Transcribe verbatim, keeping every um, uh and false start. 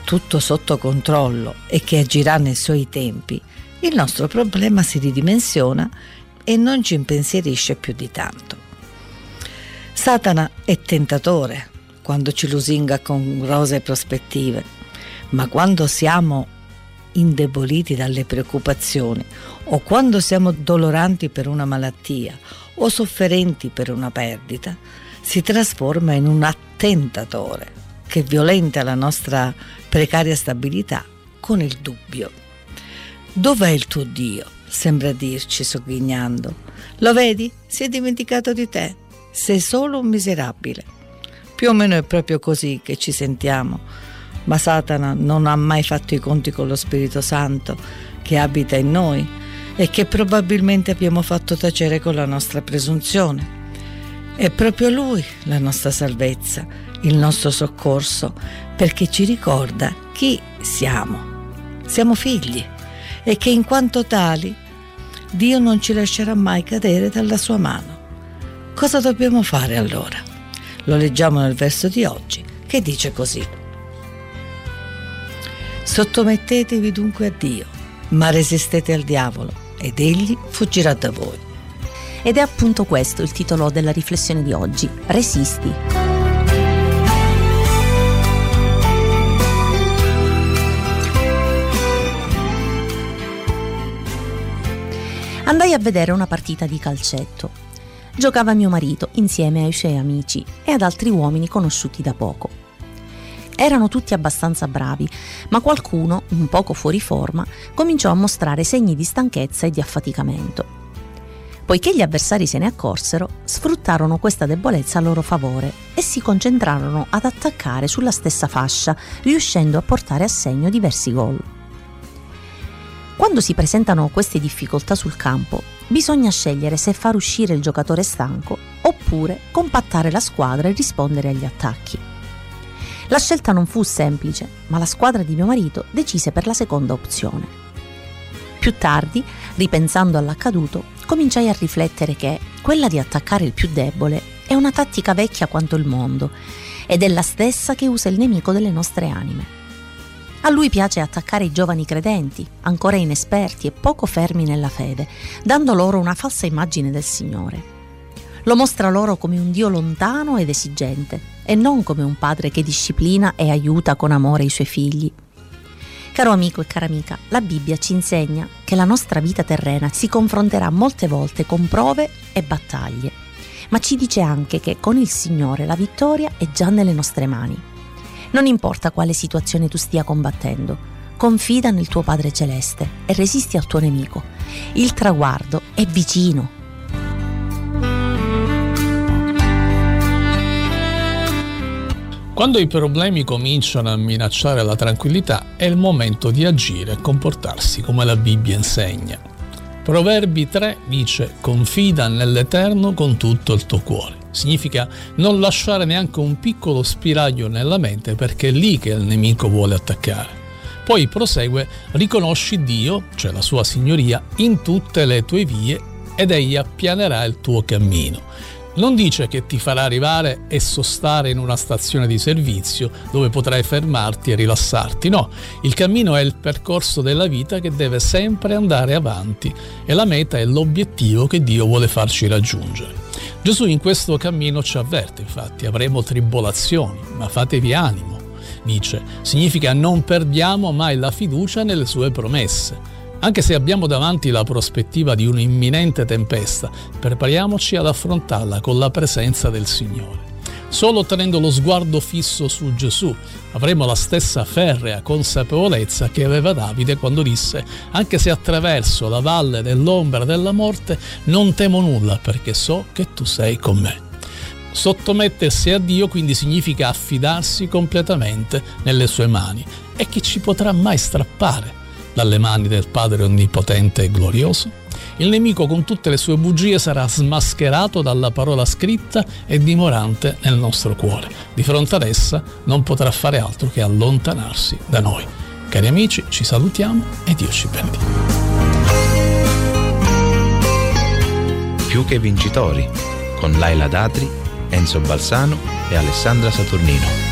tutto sotto controllo e che agirà nei suoi tempi, il nostro problema si ridimensiona e non ci impensierisce più di tanto. Satana è tentatore quando ci lusinga con rosee prospettive, ma quando siamo indeboliti dalle preoccupazioni o quando siamo doloranti per una malattia o sofferenti per una perdita, si trasforma in un attentatore che violenta la nostra precaria stabilità con il dubbio. Dov'è il tuo Dio? Sembra dirci sogghignando. Lo vedi? Si è dimenticato di te. Sei solo un miserabile. Più o meno è proprio così che ci sentiamo, ma Satana non ha mai fatto i conti con lo Spirito Santo che abita in noi e che probabilmente abbiamo fatto tacere con la nostra presunzione. È proprio Lui la nostra salvezza, il nostro soccorso, perché ci ricorda chi siamo. Siamo figli e che in quanto tali Dio non ci lascerà mai cadere dalla sua mano. Cosa dobbiamo fare allora? Lo leggiamo nel verso di oggi, che dice così: sottomettetevi dunque a Dio, ma resistete al diavolo ed egli fuggirà da voi. Ed è appunto questo il titolo della riflessione di oggi: Resisti. Andai a vedere una partita di calcetto. Giocava mio marito insieme ai suoi amici e ad altri uomini conosciuti da poco. Erano tutti abbastanza bravi, ma qualcuno, un poco fuori forma, cominciò a mostrare segni di stanchezza e di affaticamento. Poiché gli avversari se ne accorsero, sfruttarono questa debolezza a loro favore e si concentrarono ad attaccare sulla stessa fascia, riuscendo a portare a segno diversi gol. Quando si presentano queste difficoltà sul campo, bisogna scegliere se far uscire il giocatore stanco oppure compattare la squadra e rispondere agli attacchi. La scelta non fu semplice, ma la squadra di mio marito decise per la seconda opzione. Più tardi, ripensando all'accaduto, cominciai a riflettere che quella di attaccare il più debole è una tattica vecchia quanto il mondo ed è la stessa che usa il nemico delle nostre anime. A lui piace attaccare i giovani credenti, ancora inesperti e poco fermi nella fede, dando loro una falsa immagine del Signore. Lo mostra loro come un Dio lontano ed esigente, e non come un padre che disciplina e aiuta con amore i suoi figli. Caro amico e cara amica, la Bibbia ci insegna che la nostra vita terrena si confronterà molte volte con prove e battaglie, ma ci dice anche che con il Signore la vittoria è già nelle nostre mani. Non importa quale situazione tu stia combattendo, confida nel tuo Padre Celeste e resisti al tuo nemico. Il traguardo è vicino. Quando i problemi cominciano a minacciare la tranquillità, è il momento di agire e comportarsi come la Bibbia insegna. Proverbi tre dice: confida nell'Eterno con tutto il tuo cuore. Significa non lasciare neanche un piccolo spiraglio nella mente, perché è lì che il nemico vuole attaccare. Poi prosegue: riconosci Dio, cioè la sua signoria, in tutte le tue vie ed egli appianerà il tuo cammino. Non dice che ti farà arrivare e sostare in una stazione di servizio dove potrai fermarti e rilassarti. No, il cammino è il percorso della vita che deve sempre andare avanti e la meta è l'obiettivo che Dio vuole farci raggiungere. Gesù in questo cammino ci avverte, infatti: avremo tribolazioni, ma fatevi animo. Dice, significa non perdiamo mai la fiducia nelle sue promesse. Anche se abbiamo davanti la prospettiva di un'imminente tempesta, prepariamoci ad affrontarla con la presenza del Signore. Solo tenendo lo sguardo fisso su Gesù avremo la stessa ferrea consapevolezza che aveva Davide quando disse: anche se attraverso la valle dell'ombra della morte non temo nulla, perché so che tu sei con me. Sottomettersi a Dio quindi significa affidarsi completamente nelle sue mani. E chi ci potrà mai strappare dalle mani del Padre Onnipotente e Glorioso? Il nemico con tutte le sue bugie sarà smascherato dalla parola scritta e dimorante nel nostro cuore. Di fronte ad essa non potrà fare altro che allontanarsi da noi. Cari amici, ci salutiamo e Dio ci benedica. Più che vincitori, con Laila Datri, Enzo Balsano e Alessandra Saturnino.